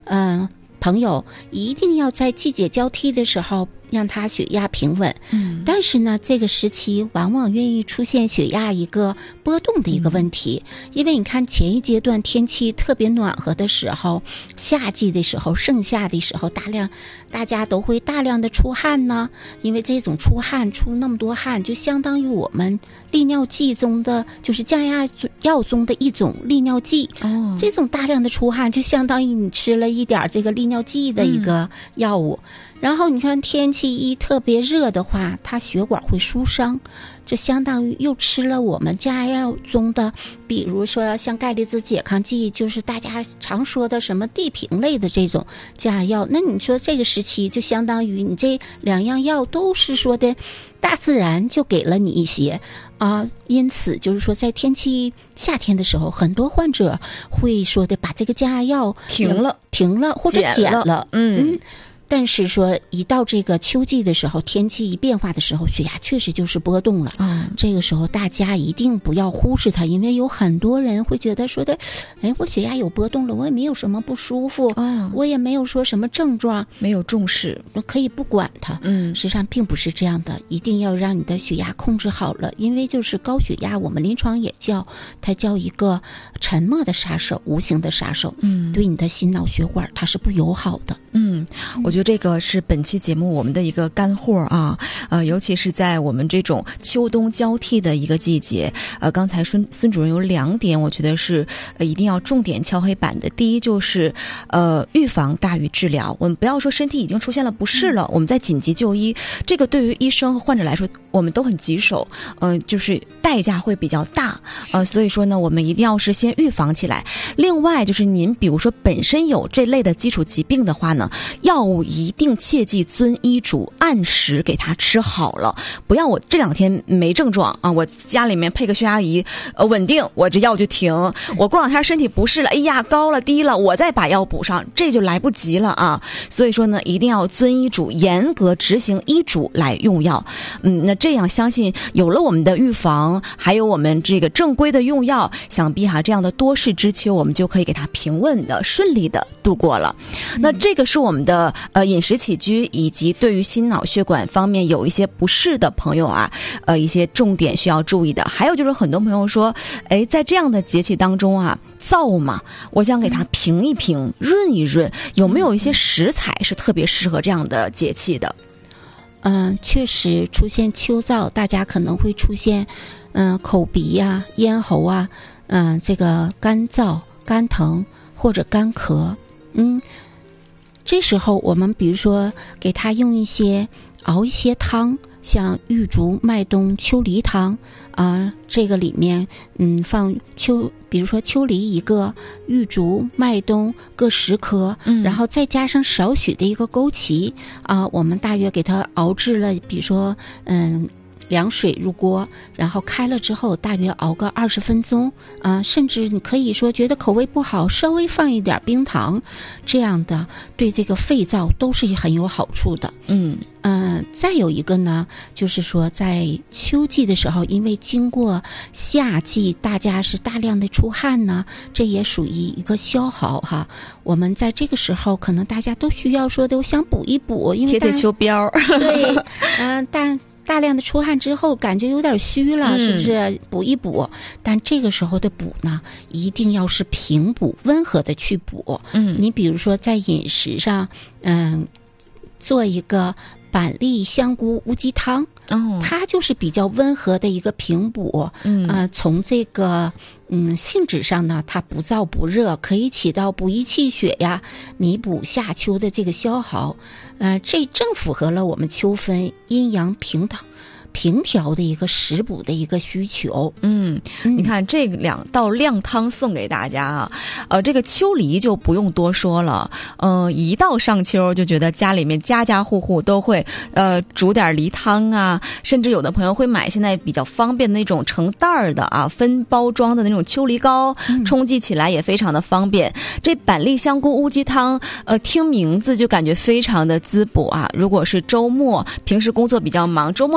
朋友一定要在季节交替的时候让他血压平稳。但是呢，这个时期往往愿意出现血压一个波动的一个问题，因为你看前一阶段天气特别暖和的时候，夏季的时候，盛夏的时候，大家都会大量的出汗呢，因为这种出那么多汗，就相当于我们利尿剂中的，就是降压药中的一种利尿剂。这种大量的出汗就相当于你吃了一点这个利尿剂的一个药物。然后你看天气一特别热的话，它血管会舒张，这相当于又吃了我们降压药中的，比如说像钙离子拮抗剂，就是大家常说的什么地平类的这种降压药。那你说这个时期就相当于你这两样药都是说的大自然就给了你一些因此就是说在夏天的时候，很多患者会说的把这个降压药停了或者减了。但是说一到这个秋季的时候，天气一变化的时候，血压确实就是波动了。这个时候大家一定不要忽视它，因为有很多人会觉得说的，我血压有波动了，我也没有什么不舒服，我也没有说什么症状， 没有重视， 可以不管它。实际上并不是这样的，一定要让你的血压控制好了，因为就是高血压，我们临床也它叫一个沉默的杀手，无形的杀手，对你的心脑血管它是不友好的。 我觉得这个是本期节目我们的一个干货啊，尤其是在我们这种秋冬交替的一个季节，刚才孙主任有2点，我觉得是一定要重点敲黑板的。第一就是预防大于治疗，我们不要说身体已经出现了不适了，我们再紧急就医，这个对于医生和患者来说我们都很棘手，就是代价会比较大，所以说呢，我们一定要是先预防起来。另外就是您比如说本身有这类的基础疾病的话呢，药物一定切记遵医嘱，按时给他吃好了，不要我这2天没症状啊，我家里面配个血压仪稳定，我这药就停，我过2天身体不适了，哎呀高了低了，我再把药补上，这就来不及了啊。所以说呢，一定要遵医嘱，严格执行医嘱来用药。那这样相信有了我们的预防，还有我们这个正规的用药，想必这样的多事之秋我们就可以给它平稳的顺利的度过了。那这个是我们的饮食起居以及对于心脑血管方面有一些不适的朋友一些重点需要注意的。还有就是很多朋友说在这样的节气当中燥嘛，我想给它平一平润一润，有没有一些食材是特别适合这样的节气的？ 确实出现秋燥，大家可能会出现口鼻咽喉这个干燥干疼或者干咳。这时候我们比如说给他用熬一些汤，像玉竹麦冬秋梨汤这个里面放比如说秋梨1个，玉竹麦冬各10颗，然后再加上少许的一个枸杞我们大约给它熬制了，比如说凉水入锅，然后开了之后大约熬个20分钟甚至你可以说觉得口味不好，稍微放一点冰糖，这样的对这个肺燥都是很有好处的。再有一个呢，就是说在秋季的时候，因为经过夏季大家是大量的出汗呢，这也属于一个消耗我们在这个时候可能大家都需要说的我想补一补，因为贴秋膘对但大量的出汗之后感觉有点虚了，是不是补一补？但这个时候的补呢，一定要是平补，温和的去补。你比如说在饮食上做一个板栗香菇乌鸡汤，它就是比较温和的一个平补。从这个性质上呢，它不燥不热，可以起到补益气血弥补夏秋的这个消耗。这正符合了我们秋分阴阳平调的一个食补的一个需求。 你看这2道靓汤送给大家这个秋梨就不用多说了，一到上秋就觉得家里面家家户户都会煮点梨汤甚至有的朋友会买现在比较方便的那种成袋的分包装的那种秋梨膏，冲剂起来也非常的方便。这板栗香菇乌鸡汤听名字就感觉非常的滋补如果是周末平时工作比较忙，周末有时间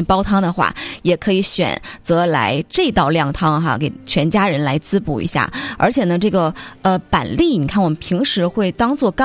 煲汤的话，也可以选择来这道靓汤哈，给全家人来滋补一下。而且呢，这个板栗，你看我们平时会当做